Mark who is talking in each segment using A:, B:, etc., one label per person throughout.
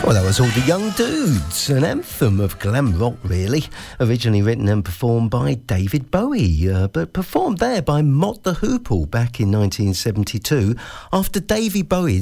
A: Well, that was All the Young Dudes, an anthem of glam rock, really. Originally written and performed by David Bowie, but performed there by Mott the Hoople back in 1972 after David Bowie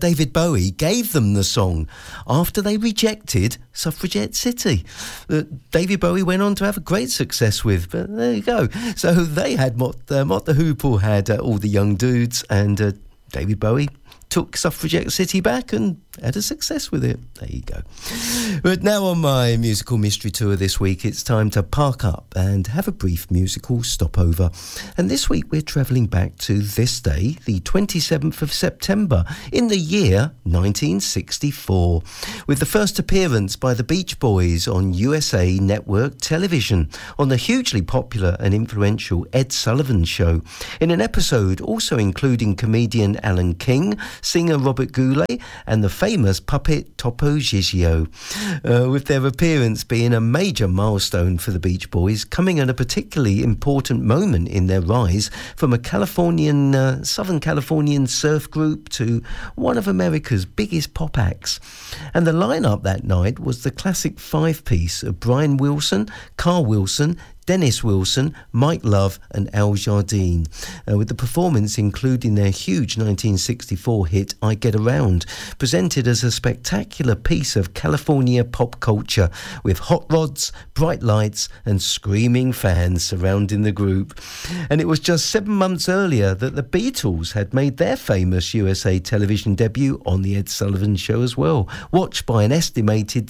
A: gave them the song after they rejected Suffragette City. David Bowie went on to have a great success with, but there you go. So they had Mott the Hoople had All the Young Dudes, and David Bowie took Suffragette City back and had a success with it. There you go. But now on my musical mystery tour this week, it's time to park up and have a brief musical stopover. And this week we're travelling back to this day, the 27th of September, in the year 1964, with the first appearance by the Beach Boys on USA Network television on the hugely popular and influential Ed Sullivan Show, in an episode also including comedian Alan King, singer Robert Goulet, and the famous puppet Topo Gigio, with their appearance being a major milestone for the Beach Boys, coming at a particularly important moment in their rise from a Southern Californian surf group to one of America's biggest pop acts. And the lineup that night was the classic five-piece of Brian Wilson, Carl Wilson, Dennis Wilson, Mike Love and Al Jardine, with the performance including their huge 1964 hit I Get Around, presented as a spectacular piece of California pop culture with hot rods, bright lights and screaming fans surrounding the group. And it was just 7 months earlier that the Beatles had made their famous USA television debut on the Ed Sullivan Show as well, watched by an estimated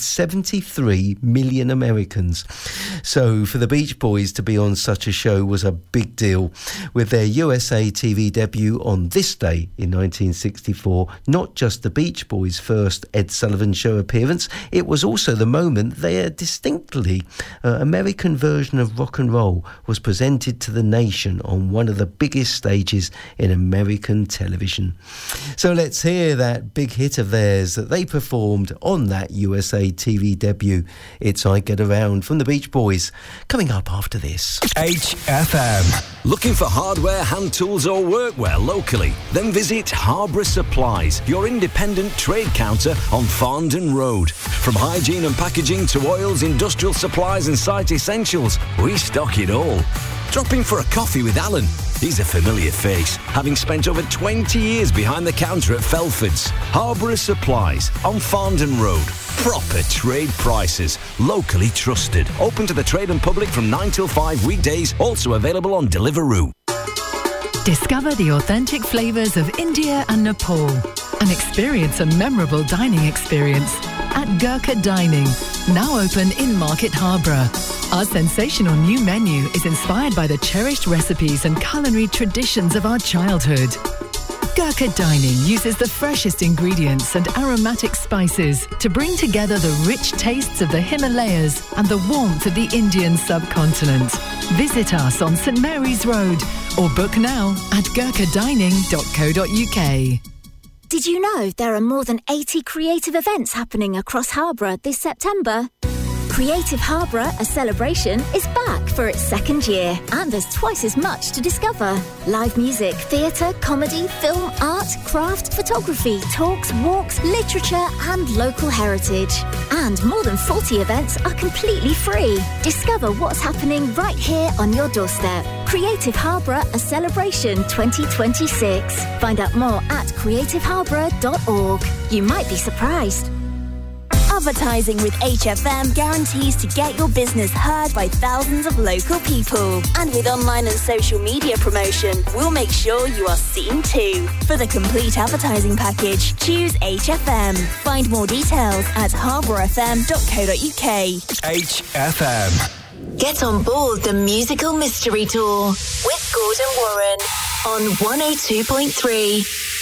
A: 73 million Americans. So for the Beach Boys to be on such a show was a big deal, with their USA TV debut on this day in 1964 not just the Beach Boys' first Ed Sullivan Show appearance, it was also the moment their distinctly American version of rock and roll was presented to the nation on one of the biggest stages in American television. So let's hear that big hit of theirs that they performed on that USA TV debut. It's I Get Around from the Beach Boys, coming up after this.
B: HFM. Looking for hardware, hand tools or workwear locally? Then visit Harborough Supplies, your independent trade counter on Farndon Road. From hygiene and packaging to oils, industrial supplies and site essentials, we stock it all. Drop in for a coffee with Alan. He's a familiar face, having spent over 20 years behind the counter at Felford's. Harborough Supplies on Farndon Road. Proper trade prices, locally trusted. Open to the trade and public from 9 till 5 weekdays, also available on Deliveroo.
C: Discover the authentic flavours of India and Nepal and experience a memorable dining experience at Gurkha Dining, now open in Market Harborough. Our sensational new menu is inspired by the cherished recipes and culinary traditions of our childhood. Gurkha Dining uses the freshest ingredients and aromatic spices to bring together the rich tastes of the Himalayas and the warmth of the Indian subcontinent. Visit us on St Mary's Road or book now at gurkhadining.co.uk.
D: Did you know there are more than 80 creative events happening across Harborough this September? Creative Harborough, a celebration, is back for its second year, and there's twice as much to discover. Live music, theatre, comedy, film, art, craft, photography, talks, walks, literature and local heritage. And more than 40 events are completely free. Discover what's happening right here on your doorstep. Creative Harborough, a celebration 2026. Find out more at creativeharborough.org. You might be surprised.
E: Advertising with HFM guarantees to get your business heard by thousands of local people. And with online and social media promotion, we'll make sure you are seen too. For the complete advertising package, choose HFM. Find more details at harbourfm.co.uk.
B: HFM.
F: Get on board the musical mystery tour with Gordon Warren on 102.3